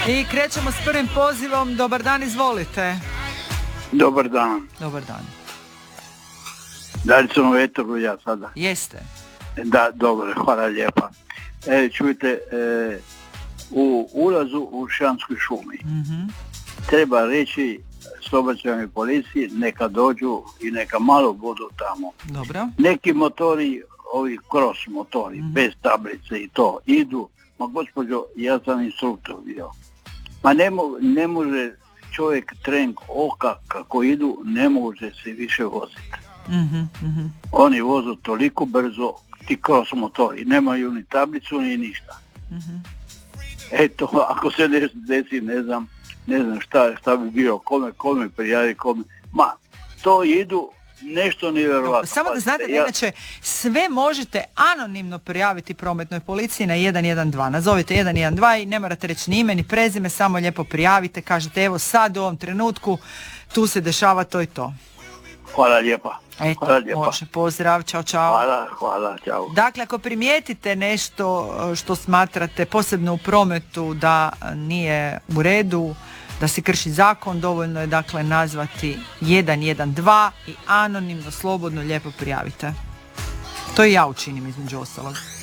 I krećemo s prvim pozivom. Dobar dan, izvolite. Dobar dan. Dobar dan. Da li sam u etru ja sada? Jeste. Da, dobro, hvala lijepa. Čujte, u ulazu u Šanskoj šumi treba reći Slobačanoj policiji neka dođu i neka malo budu tamo. Dobro. Neki motori, ovi cross motori, bez tablice i to, idu. Ma gospođo, ja sam instruktor bio. Ma ne može čovjek trenk oka kako idu, ne može se više voziti. Oni vozu toliko brzo, ti cross motori, nemaju ni tablicu ni ništa. Eto, ako se desi, ne znam šta bi bio, kome prijavi, kome. Ma, to idu nešto nevjerojatno. Samo da znate, inače, sve možete anonimno prijaviti prometnoj policiji na 112. Nazovite 112 i ne morate reći ni ime ni prezime, samo lijepo prijavite, kažete evo sad u ovom trenutku tu se dešava to i to. Hvala lijepa. Eto, hvala lijepa. može, pozdrav, čao. Hvala, čao. Dakle, ako primijetite nešto što smatrate posebno u prometu da nije u redu, da se krši zakon, dovoljno je dakle nazvati 112 i anonimno, slobodno, lijepo prijavite. To i ja učinim između ostalog.